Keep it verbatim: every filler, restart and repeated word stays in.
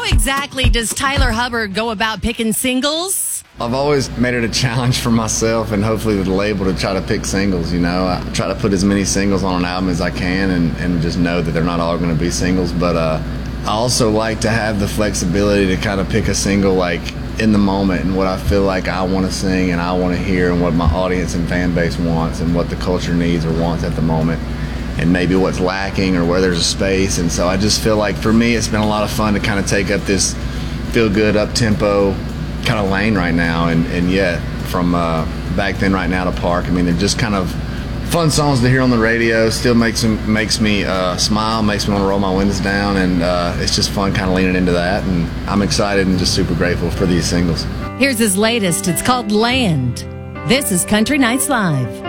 exactly does Tyler Hubbard go about picking singles? I've always made it a challenge for myself and hopefully with the label to try to pick singles, you know. I try to put as many singles on an album as I can and, and just know that they're not all going to be singles. But uh, I also like to have the flexibility to kind of pick a single like in the moment and what I feel like I want to sing and I want to hear and what my audience and fan base wants and what the culture needs or wants at the moment and maybe what's lacking or where there's a space. And so I just feel like for me it's been a lot of fun to kind of take up this feel good, up-tempo kind of lane right now. And, and yet from uh, back then right now to Park, I mean, they're just kind of fun songs to hear on the radio, still makes, them, makes me uh, smile, makes me want to roll my windows down, and uh, it's just fun kind of leaning into that. And I'm excited and just super grateful for these singles. Here's his latest. It's called Land. This is Country Nights Live.